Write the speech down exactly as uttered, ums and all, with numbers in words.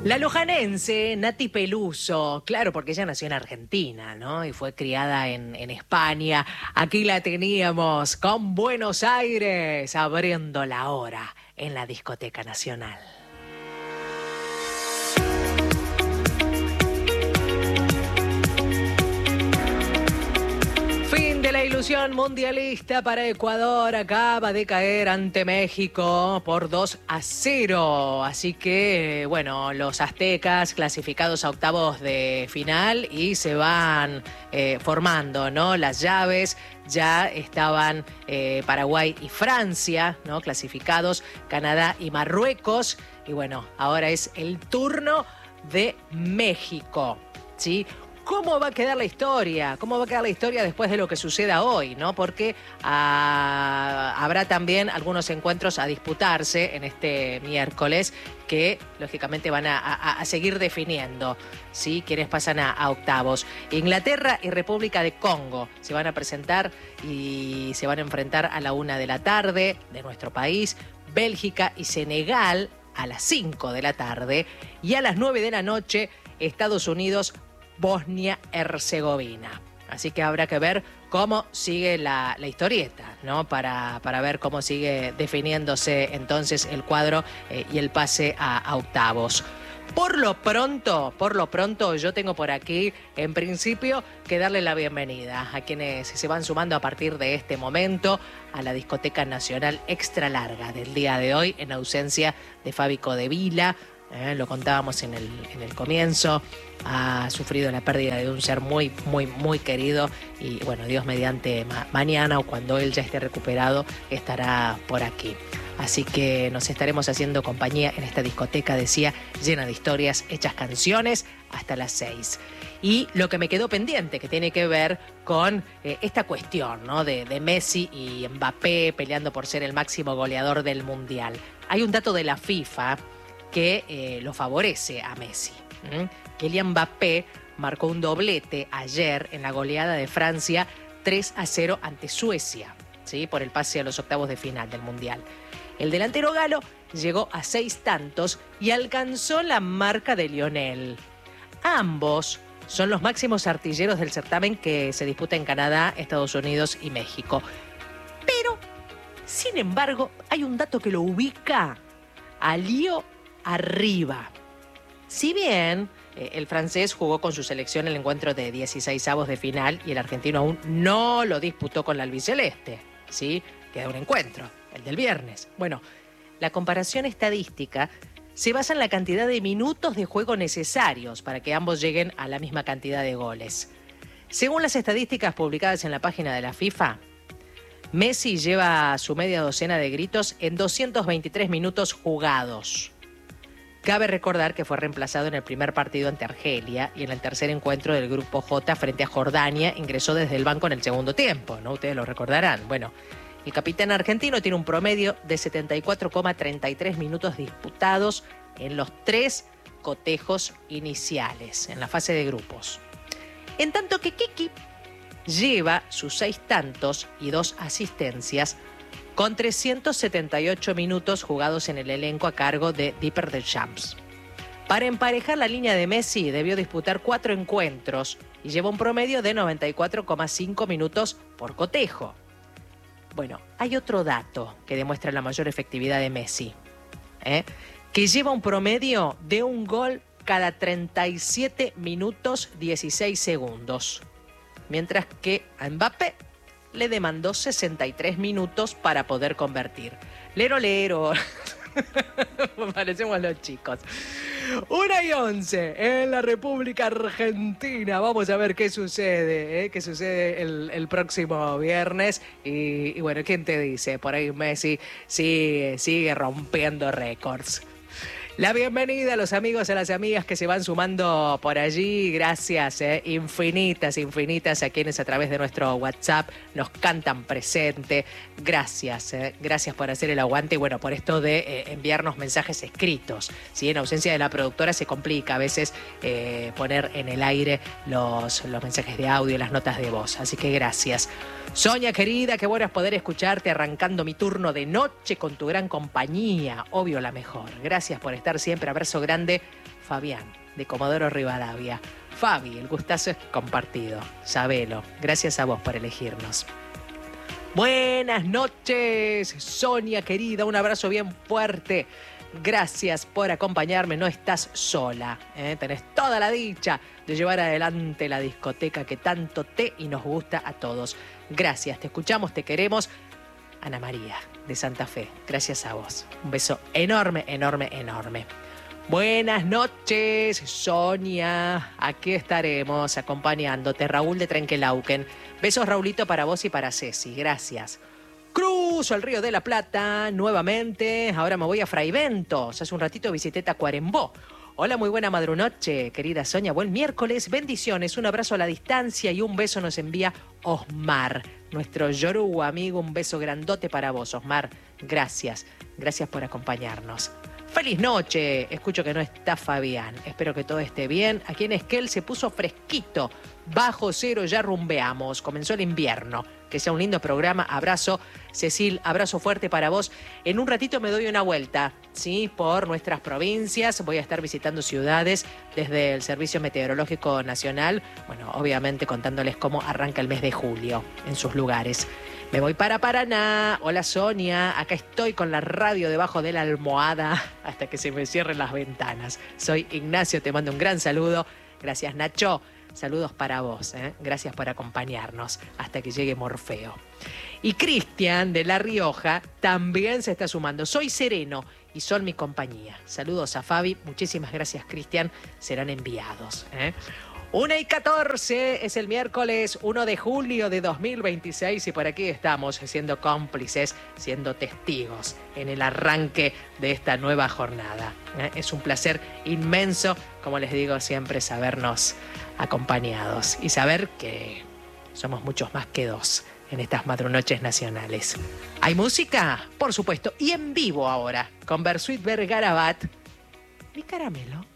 La lojanense Nati Peluso, claro, porque ella nació en Argentina, ¿no? Y fue criada en, en España. Aquí la teníamos con Buenos Aires, abriendo la hora en la Discoteca Nacional. Fin de la ilusión mundialista para Ecuador. Acaba de caer ante México por dos a cero. Así que, bueno, los aztecas clasificados a octavos de final y se van eh, formando, ¿no? Las llaves ya estaban eh, Paraguay y Francia, ¿no? Clasificados, Canadá y Marruecos. Y bueno, ahora es el turno de México, ¿sí? ¿Cómo va a quedar la historia? ¿Cómo va a quedar la historia después de lo que suceda hoy, ¿no? Porque ah, habrá también algunos encuentros a disputarse en este miércoles que, lógicamente, van a, a, a seguir definiendo, ¿sí? Quienes pasan a, a octavos. Inglaterra y República de Congo se van a presentar y se van a enfrentar a la una de la tarde de nuestro país. Bélgica y Senegal a las cinco de la tarde. Y a las nueve de la noche, Estados Unidos, Bosnia-Herzegovina. Así que habrá que ver cómo sigue la, la historieta, ¿no? Para, para ver cómo sigue definiéndose entonces el cuadro eh, y el pase a, a octavos. Por lo pronto, por lo pronto, yo tengo por aquí, en principio, que darle la bienvenida a quienes se van sumando a partir de este momento a la Discoteca Nacional Extra Larga del día de hoy, en ausencia de Fabi Codevila. Eh, lo contábamos en el, en el comienzo, ha sufrido la pérdida de un ser muy, muy, muy querido y bueno, Dios mediante ma- mañana o cuando él ya esté recuperado estará por aquí. Así que nos estaremos haciendo compañía en esta discoteca, decía, llena de historias, hechas canciones, hasta las seis. Y lo que me quedó pendiente, que tiene que ver con eh, esta cuestión, ¿no? de, de Messi y Mbappé peleando por ser el máximo goleador del Mundial. Hay un dato de la FIFA que eh, lo favorece a Messi. ¿Mm? Kylian Mbappé marcó un doblete ayer en la goleada de Francia tres a cero ante Suecia, ¿sí? Por el pase a los octavos de final del Mundial. El delantero galo llegó a seis tantos y alcanzó la marca de Lionel. Ambos son los máximos artilleros del certamen que se disputa en Canadá, Estados Unidos y México. Pero, sin embargo, hay un dato que lo ubica a Leo arriba. Si bien eh, el francés jugó con su selección el encuentro de dieciseisavos de final y el argentino aún no lo disputó con la albiceleste, ¿sí? Queda un encuentro, el del viernes. Bueno, la comparación estadística se basa en la cantidad de minutos de juego necesarios para que ambos lleguen a la misma cantidad de goles. Según las estadísticas publicadas en la página de la FIFA, Messi lleva su media docena de gritos en doscientos veintitrés minutos jugados. Cabe recordar que fue reemplazado en el primer partido ante Argelia y en el tercer encuentro del Grupo J frente a Jordania ingresó desde el banco en el segundo tiempo, ¿no? Ustedes lo recordarán. Bueno, el capitán argentino tiene un promedio de setenta y cuatro coma treinta y tres minutos disputados en los tres cotejos iniciales, en la fase de grupos. En tanto que Kiki lleva sus seis tantos y dos asistencias con trescientos setenta y ocho minutos jugados en el elenco a cargo de Dieper Deschamps. Para emparejar la línea de Messi debió disputar cuatro encuentros y lleva un promedio de noventa y cuatro coma cinco minutos por cotejo. Bueno, hay otro dato que demuestra la mayor efectividad de Messi, ¿eh? que lleva un promedio de un gol cada treinta y siete minutos dieciséis segundos, mientras que a Mbappé le demandó sesenta y tres minutos para poder convertir. Lero, lero. Parecemos los chicos. Una y once en la República Argentina. Vamos a ver qué sucede, ¿eh? qué sucede el, el próximo viernes. Y, y bueno, ¿quién te dice? Por ahí Messi sigue, sigue rompiendo récords. La bienvenida a los amigos, a las amigas que se van sumando por allí. Gracias, eh, infinitas, infinitas a quienes a través de nuestro WhatsApp nos cantan presente. Gracias, eh, gracias por hacer el aguante y bueno, por esto de eh, enviarnos mensajes escritos. ¿Sí? En ausencia de la productora se complica a veces eh, poner en el aire los, los mensajes de audio, las notas de voz. Así que gracias. Sonia querida, qué bueno es poder escucharte arrancando mi turno de noche con tu gran compañía. Obvio la mejor. Gracias por estar estar siempre. Abrazo grande, Fabián, de Comodoro Rivadavia. Fabi, el gustazo es compartido. Sabelo. Gracias a vos por elegirnos. Buenas noches, Sonia querida. Un abrazo bien fuerte. Gracias por acompañarme. No estás sola, ¿eh? Tenés toda la dicha de llevar adelante la discoteca que tanto te y nos gusta a todos. Gracias, te escuchamos, te queremos. Ana María, de Santa Fe. Gracias a vos. Un beso enorme, enorme, enorme. Buenas noches, Sonia. Aquí estaremos acompañándote. Raúl de Trenquelauquen. Besos, Raulito, para vos y para Ceci. Gracias. Cruzo el Río de la Plata nuevamente. Ahora me voy a Fraiventos. Hace un ratito visité Tacuarembó. Hola, muy buena madrunoche, querida Sonia. Buen miércoles. Bendiciones. Un abrazo a la distancia y un beso nos envía Osmar, nuestro yoruba amigo. Un beso grandote para vos, Osmar. Gracias. Gracias por acompañarnos. ¡Feliz noche! Escucho que no está Fabián. Espero que todo esté bien. Aquí en Esquel se puso fresquito. Bajo cero, ya rumbeamos. Comenzó el invierno. Que sea un lindo programa. Abrazo, Cecil. Abrazo fuerte para vos. En un ratito me doy una vuelta, ¿sí? Por nuestras provincias. Voy a estar visitando ciudades desde el Servicio Meteorológico Nacional. Bueno, obviamente contándoles cómo arranca el mes de julio en sus lugares. Me voy para Paraná. Hola, Sonia. Acá estoy con la radio debajo de la almohada hasta que se me cierren las ventanas. Soy Ignacio, te mando un gran saludo. Gracias, Nacho. Saludos para vos. ¿eh? Gracias por acompañarnos hasta que llegue Morfeo. Y Cristian, de La Rioja, también se está sumando. Soy Sereno y son mi compañía. Saludos a Fabi. Muchísimas gracias, Cristian. Serán enviados. ¿eh? una y catorce es el miércoles uno de julio de dos mil veintiséis y por aquí estamos siendo cómplices, siendo testigos en el arranque de esta nueva jornada. ¿eh? Es un placer inmenso, como les digo siempre, sabernos acompañados y saber que somos muchos más que dos en estas madrunoches nacionales. ¿Hay música? Por supuesto, y en vivo ahora, con Bersuit Vergarabat, mi caramelo.